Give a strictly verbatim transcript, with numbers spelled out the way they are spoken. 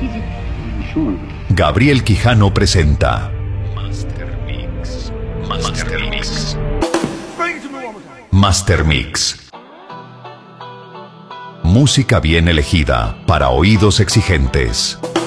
Gabriel Quijano presenta Master Mix. Master Mix. Master Mix. Música bien elegida para oídos exigentes.